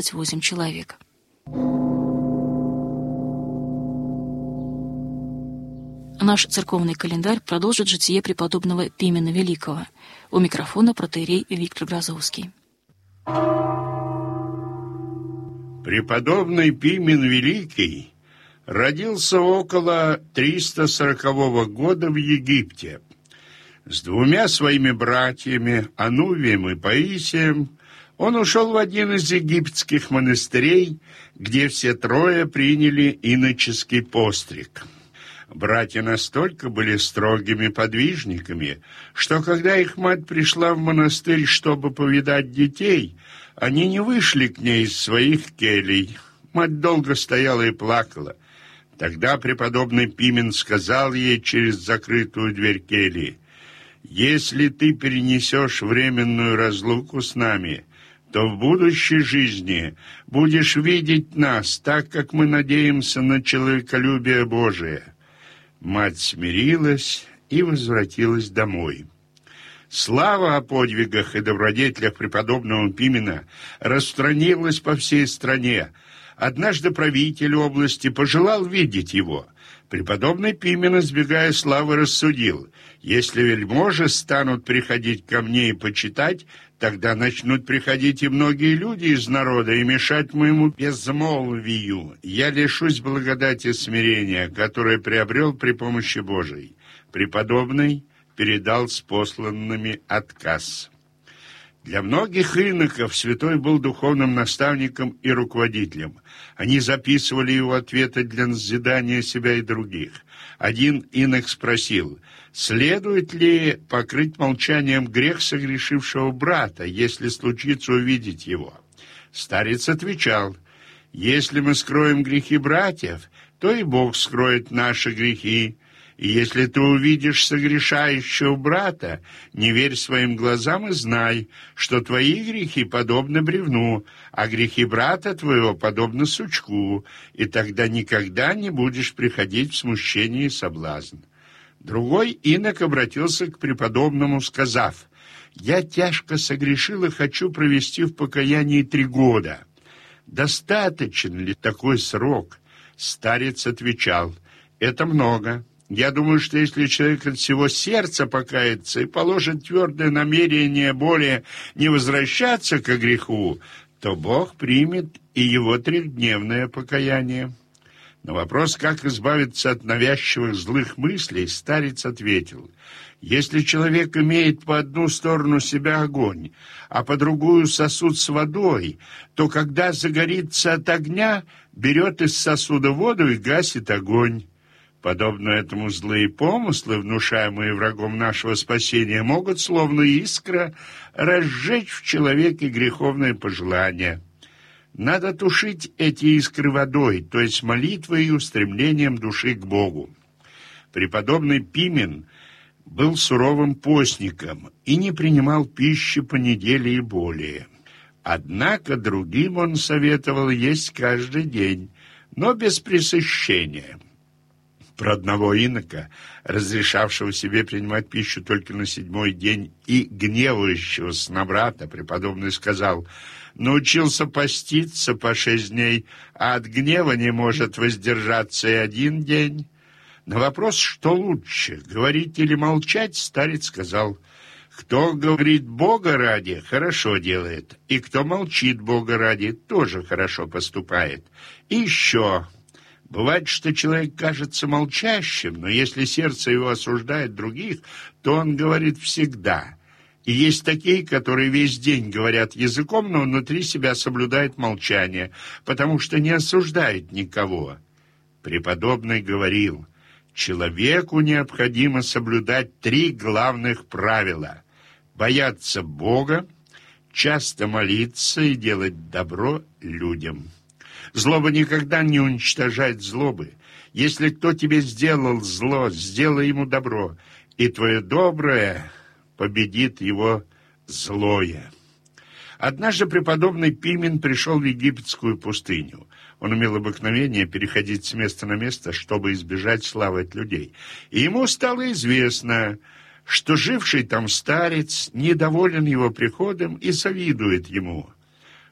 8 человек. Наш церковный календарь продолжит житие преподобного Пимена Великого. У микрофона протоиерей Виктор Грозовский. Преподобный Пимен Великий родился около 340 года в Египте. С двумя своими братьями, Анувием и Паисием, он ушел в один из египетских монастырей, где все трое приняли иноческий постриг. Братья настолько были строгими подвижниками, что когда их мать пришла в монастырь, чтобы повидать детей, они не вышли к ней из своих келей. Мать долго стояла и плакала. Тогда преподобный Пимен сказал ей через закрытую дверь кельи: «Если ты перенесешь временную разлуку с нами, то в будущей жизни будешь видеть нас, так как мы надеемся на человеколюбие Божие». Мать смирилась и возвратилась домой. Слава о подвигах и добродетелях преподобного Пимена распространилась по всей стране. Однажды правитель области пожелал видеть его. Преподобный Пимен, избегая славы, рассудил: если вельможи станут приходить ко мне и почитать, тогда начнут приходить и многие люди из народа и мешать моему безмолвию. Я лишусь благодати смирения, которое приобрел при помощи Божией. Преподобный передал с посланными отказ. Для многих иноков святой был духовным наставником и руководителем. Они записывали его ответы для назидания себя и других. Один инок спросил: следует ли покрыть молчанием грех согрешившего брата, если случится увидеть его? Старец отвечал: если мы скроем грехи братьев, то и Бог скроет наши грехи. И если ты увидишь согрешающего брата, не верь своим глазам и знай, что твои грехи подобны бревну, а грехи брата твоего подобны сучку, и тогда никогда не будешь приходить в смущение и соблазн. Другой инок обратился к преподобному, сказав: «Я тяжко согрешил и хочу провести в покаянии 3 года. Достаточен ли такой срок?» Старец отвечал: «Это много. Я думаю, что если человек от всего сердца покается и положит твердое намерение более не возвращаться к греху, то Бог примет и его 3-дневное покаяние». На вопрос, как избавиться от навязчивых злых мыслей, старец ответил: если человек имеет по одну сторону себя огонь, а по другую сосуд с водой, то когда загорится от огня, берет из сосуда воду и гасит огонь. Подобно этому злые помыслы, внушаемые врагом нашего спасения, могут, словно искра, разжечь в человеке греховные пожелания. Надо тушить эти искры водой, то есть молитвой и устремлением души к Богу. Преподобный Пимен был суровым постником и не принимал пищи по неделе и более. Однако другим он советовал есть каждый день, но без пресыщения. Про одного инока, разрешавшего себе принимать пищу только на 7-й день и гневающегося на брата, преподобный сказал: научился поститься по 6 дней, а от гнева не может воздержаться и 1 день. На вопрос, что лучше, говорить или молчать, старец сказал: кто говорит Бога ради, хорошо делает, и кто молчит Бога ради, тоже хорошо поступает. И еще... Бывает, что человек кажется молчащим, но если сердце его осуждает других, то он говорит всегда. И есть такие, которые весь день говорят языком, но внутри себя соблюдают молчание, потому что не осуждают никого. Преподобный говорил: человеку необходимо соблюдать 3 главных правила: бояться Бога, часто молиться и делать добро людям. Злоба никогда не уничтожает злобы. Если кто тебе сделал зло, сделай ему добро, и твое доброе победит его злое. Однажды преподобный Пимен пришел в египетскую пустыню. Он имел обыкновение переходить с места на место, чтобы избежать славы от людей. И ему стало известно, что живший там старец недоволен его приходом и завидует ему.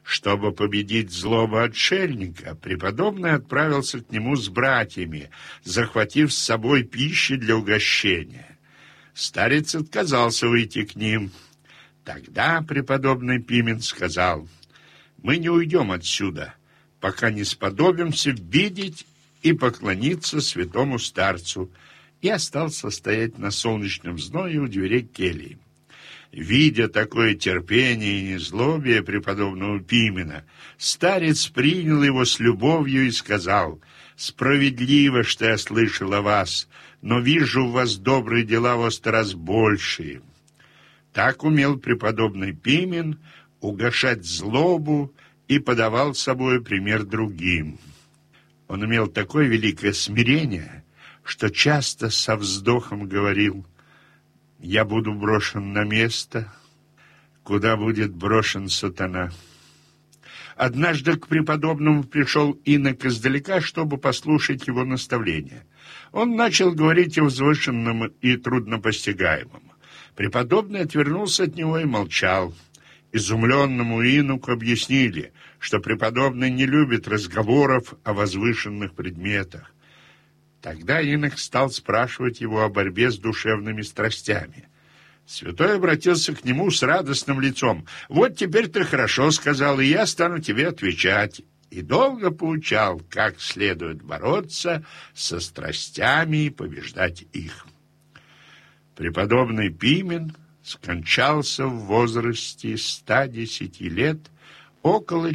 Чтобы победить злого отшельника, преподобный отправился к нему с братьями, захватив с собой пищи для угощения. Старец отказался выйти к ним. Тогда преподобный Пимен сказал: «Мы не уйдем отсюда, пока не сподобимся видеть и поклониться святому старцу», и остался стоять на солнечном зное у дверей кельи. Видя такое терпение и незлобие преподобного Пимена, старец принял его с любовью и сказал: «Справедливо, что я слышал о вас, но вижу в вас добрые дела во 100 раз большие». Так умел преподобный Пимен угашать злобу и подавал собой пример другим. Он имел такое великое смирение, что часто со вздохом говорил: «Я буду брошен на место, куда будет брошен сатана». Однажды к преподобному пришел инок издалека, чтобы послушать его наставления. Он начал говорить о возвышенном и труднопостигаемом. Преподобный отвернулся от него и молчал. Изумленному иноку объяснили, что преподобный не любит разговоров о возвышенных предметах. Тогда инок стал спрашивать его о борьбе с душевными страстями. Святой обратился к нему с радостным лицом. «Вот теперь ты хорошо сказал, и я стану тебе отвечать». И долго поучал, как следует бороться со страстями и побеждать их. Преподобный Пимен скончался в возрасте 110 лет, около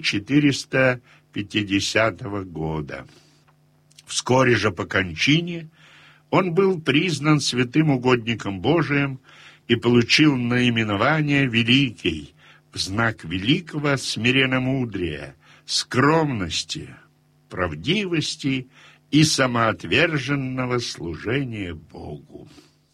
450 года. Вскоре же по кончине он был признан святым угодником Божиим и получил наименование Великий в знак великого смиренномудрия, скромности, правдивости и самоотверженного служения Богу.